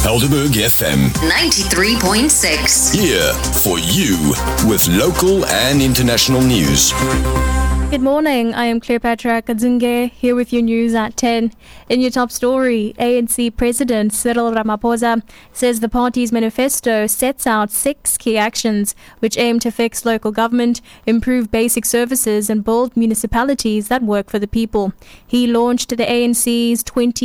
Helderberg FM 93.6. here for you with local and international news. Good morning, I am Cleopatra Kadzunge, here with your news at 10. In your top story, ANC President Cyril Ramaphosa says the party's manifesto sets out 6 key actions which aim to fix local government, improve basic services and build municipalities that work for the people. He launched the ANC's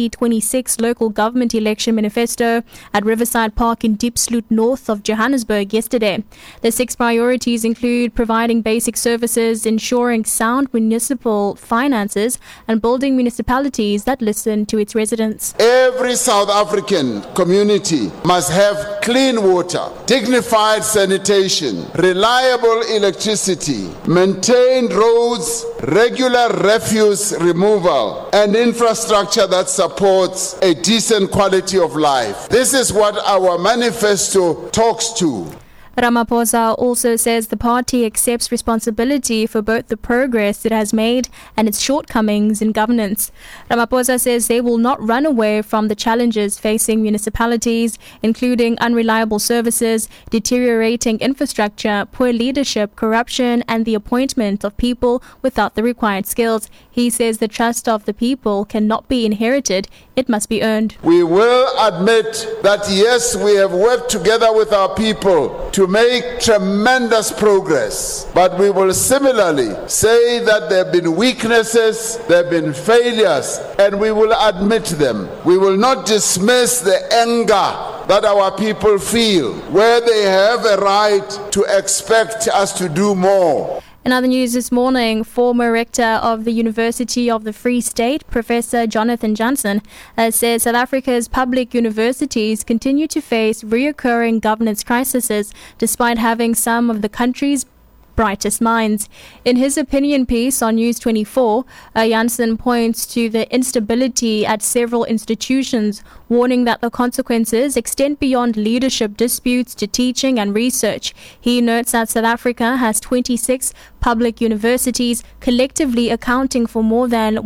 2026 local government election manifesto at Riverside Park in Diepsloot, north of Johannesburg yesterday. The 6 priorities include providing basic services, ensuring sound municipal finances and building municipalities that listen to its residents. Every South African community must have clean water, dignified sanitation, reliable electricity, maintained roads, regular refuse removal, and infrastructure that supports a decent quality of life. This is what our manifesto talks to. Ramaphosa also says the party accepts responsibility for both the progress it has made and its shortcomings in governance. Ramaphosa says they will not run away from the challenges facing municipalities, including unreliable services, deteriorating infrastructure, poor leadership, corruption, and the appointment of people without the required skills. He says the trust of the people cannot be inherited, it must be earned. We will admit that yes, we have worked together with our people to make tremendous progress, but we will similarly say that there have been weaknesses, there have been failures, and we will admit them. We will not dismiss the anger that our people feel, where they have a right to expect us to do more. In other news this morning, former rector of the University of the Free State, Professor Jonathan Jansen, says South Africa's public universities continue to face reoccurring governance crises despite having some of the country's brightest minds. In his opinion piece on News 24, Jansen points to the instability at several institutions, warning that the consequences extend beyond leadership disputes to teaching and research. He notes that South Africa has 26 public universities, collectively accounting for more than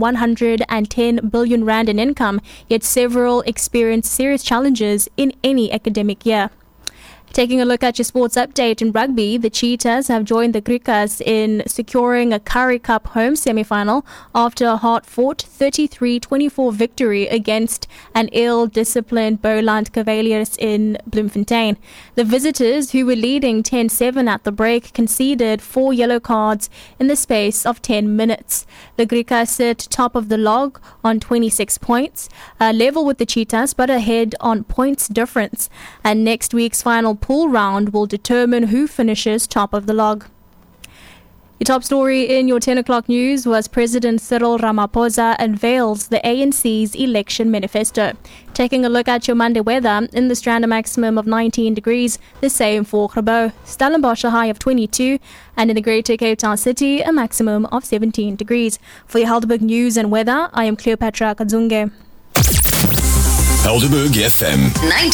110 billion rand in income, yet several experience serious challenges in any academic year. Taking a look at your sports update in rugby, the Cheetahs have joined the Griquas in securing a Currie Cup home semi-final after a hard-fought 33-24 victory against an ill-disciplined Boland Cavaliers in Bloemfontein. The visitors, who were leading 10-7 at the break, conceded 4 yellow cards in the space of 10 minutes. The Griquas sit top of the log on 26 points, level with the Cheetahs but ahead on points difference. And next week's final pool round will determine who finishes top of the log. Your top story in your 10 o'clock news was President Cyril Ramaphosa unveils the ANC's election manifesto. Taking a look at your Monday weather, in the Strand a maximum of 19 degrees, the same for Grabo, Stellenbosch a high of 22, and in the Greater Cape Town City a maximum of 17 degrees. For your Helderberg news and weather, I am Cleopatra Kadzunge. Helderberg FM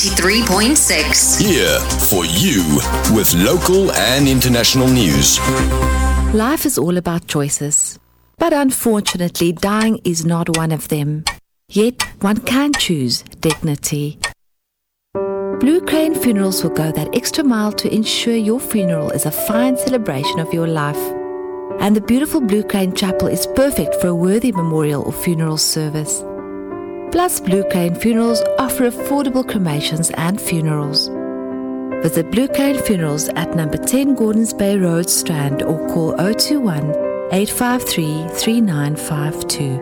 93.6. here for you with local and international news. Life is all about choices, but unfortunately dying is not one of them. Yet one can choose dignity. Blue Crane Funerals will go that extra mile to ensure your funeral is a fine celebration of your life. And the beautiful Blue Crane Chapel is perfect for a worthy memorial or funeral service. Plus, Blue Crane Funerals offer affordable cremations and funerals. Visit Blue Crane Funerals at number 10 Gordons Bay Road, Strand, or call 021 853 3952.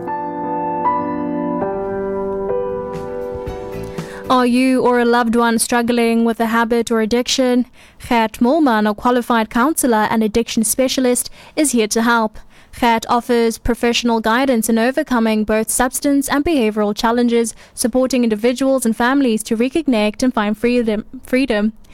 Are you or a loved one struggling with a habit or addiction? Gert Molman, a qualified counsellor and addiction specialist, is here to help. Gert offers professional guidance in overcoming both substance and behavioral challenges, supporting individuals and families to reconnect and find freedom.